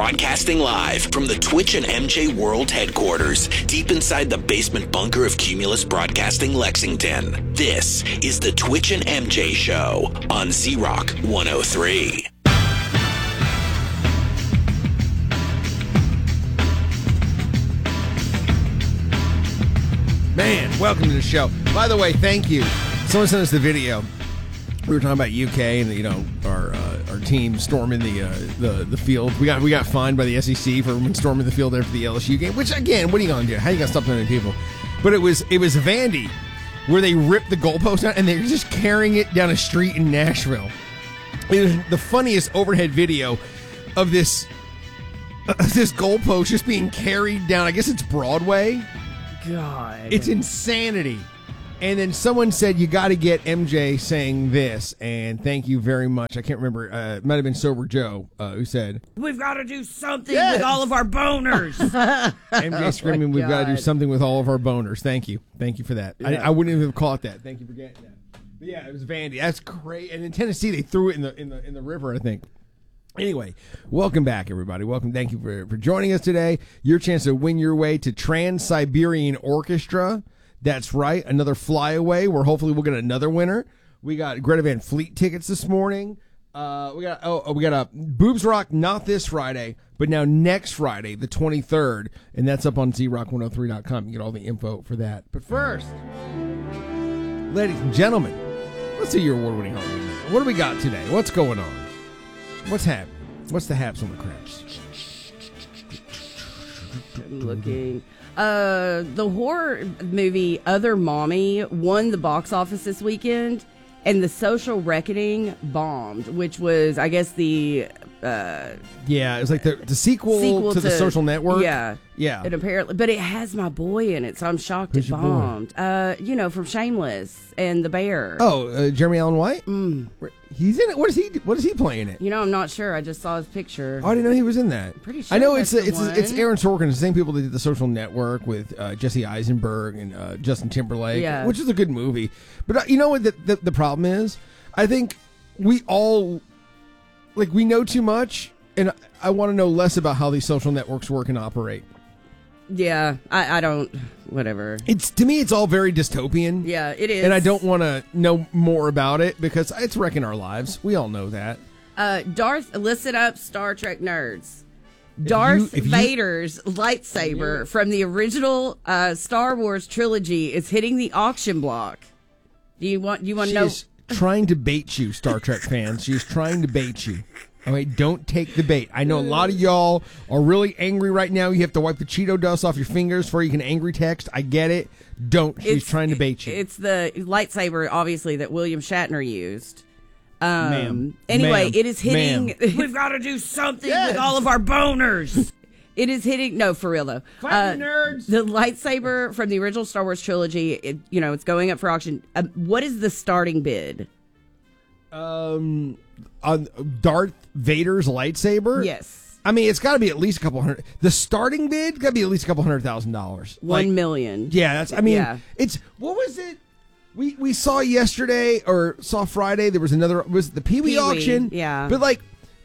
Broadcasting live from the Twitch and MJ World headquarters, deep inside the basement bunker of Cumulus Broadcasting Lexington. This is the Twitch and MJ Show on Z-Rock 103. Man, welcome to the show. By the way, thank you. Someone sent us the video. We were talking about UK and our team storming the field. We got fined by the SEC for storming the field after the LSU game. Which again, what are you gonna do? How you gonna stop so many people? But it was Vandy where they ripped the goalpost out and they were just carrying it down a street in Nashville. It was the funniest overhead video of this goalpost just being carried down. I guess it's Broadway. God. It's insanity. And then someone said, you got to get MJ saying this, and thank you very much. I can't remember. It might have been Sober Joe who said, we've got to do something with all of our boners. MJ screaming, we've got to do something with all of our boners. Thank you. Thank you for that. Yeah. I wouldn't even have caught that. Thank you for getting that. But yeah, it was Vandy. That's great. And in Tennessee, they threw it in the river, I think. Anyway, welcome back, everybody. Welcome. Thank you for joining us today. Your chance to win your way to Trans-Siberian Orchestra. That's right. Another flyaway where hopefully we'll get another winner. We got Greta Van Fleet tickets this morning. We got a Boobs Rock, not this Friday, but now next Friday, the 23rd. And that's up on zrock103.com. You get all the info for that. But first, ladies and gentlemen, let's see your award-winning Halloween. What do we got today? What's going on? What's happening? What's the haps on the craps? I'm looking. The horror movie Other Mommy won the box office this weekend, and The Social Reckoning bombed, which was, I guess, the... yeah, it was like the sequel to The Social Network. Yeah. Yeah. And apparently, but it has my boy in it, so I'm shocked Who's it your bombed. From Shameless and The Bear. Oh, Jeremy Allen White? He's in it. What is he playing it? I'm not sure. I just saw his picture. Oh, I didn't know he was in that. Pretty sure. I know that's it's Aaron Sorkin, the same people that did The Social Network with Jesse Eisenberg and Justin Timberlake, which is a good movie. But you know what the problem is? I think we all we know too much, and I want to know less about how these social networks work and operate. Yeah, I don't. Whatever. To me, it's all very dystopian. Yeah, it is. And I don't want to know more about it because it's wrecking our lives. We all know that. Listen up, Star Trek nerds. Darth Vader's lightsaber from the original Star Wars trilogy is hitting the auction block. Do you want to know? She's trying to bait you, Star Trek fans. She's trying to bait you. All right, don't take the bait. I know a lot of y'all are really angry right now. You have to wipe the Cheeto dust off your fingers before you can angry text. I get it. Don't. She's trying to bait you. It's the lightsaber, obviously, that William Shatner used. Ma'am. Anyway, Ma'am. it is hitting. Ma'am. We've got to do something with all of our boners. It is hitting. No, for real though. Fight nerds. The lightsaber from the original Star Wars trilogy. It's going up for auction. What is the starting bid? On Darth Vader's lightsaber? Yes. I mean, it's got to be at least a couple hundred. The starting bid got to be at least a couple $100,000. $1 million. Yeah, it's what was it? We saw yesterday or saw Friday. There was another. Was it the Pee-wee auction? Yeah. But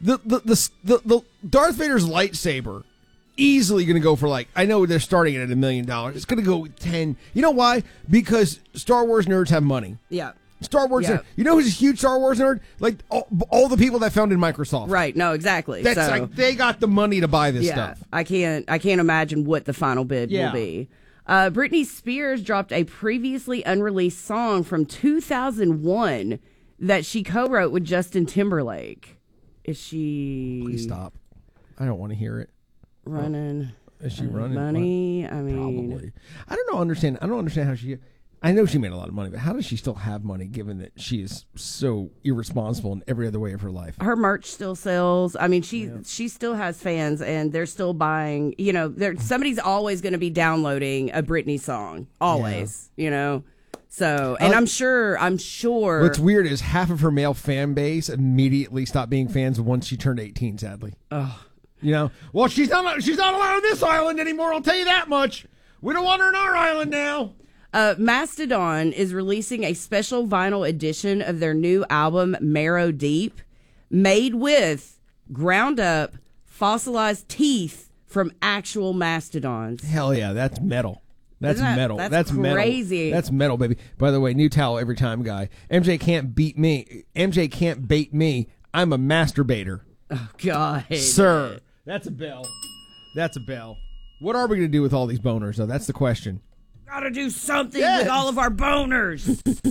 the Darth Vader's lightsaber easily going to go for I know they're starting it at $1 million. It's going to go 10. You know why? Because Star Wars nerds have money. Yeah. Star Wars nerd. You know who's a huge Star Wars nerd? All the people that founded Microsoft. Right. No, exactly. That's they got the money to buy this stuff. I can't imagine what the final bid will be. Britney Spears dropped a previously unreleased song from 2001 that she co-wrote with Justin Timberlake. Is she... Please stop. I don't want to hear it. Running. Is she running money? What? I mean... Probably. I don't understand how she... I know she made a lot of money, but how does she still have money given that she is so irresponsible in every other way of her life? Her merch still sells. I mean, she still has fans, and they're still buying. Somebody's always going to be downloading a Britney song. Always, So, and I'm sure. What's weird is half of her male fan base immediately stopped being fans once she turned 18, sadly. Oh. Well, she's not allowed on this island anymore, I'll tell you that much. We don't want her on our island now. Mastodon is releasing a special vinyl edition of their new album, Marrow Deep, made with ground up fossilized teeth from actual mastodons. Hell yeah, that's metal. That's metal. That's crazy. Metal. That's metal, baby. By the way, new towel every time, guy. MJ can't beat me. MJ can't bait me. I'm a masturbator. Oh, God. Sir. That's a bell. That's a bell. What are we going to do with all these boners, though? That's the question. Gotta do something with all of our boners.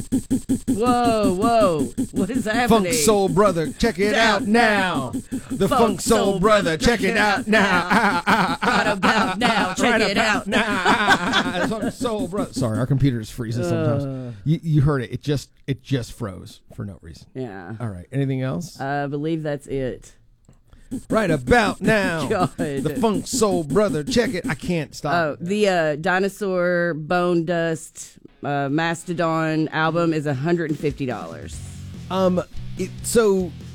Whoa. What is happening? Funk Soul Brother, check it out now. The Funk Soul Brother, check it out now. Right about now, check it out now. Funk Soul Brother. Sorry, our computers freezes sometimes. You heard it. It just froze for no reason. Yeah. All right. Anything else? I believe that's it. Right about now. God. The Funk Soul Brother, check it. I can't stop. Oh, the Dinosaur Bone Dust Mastodon album is $150. So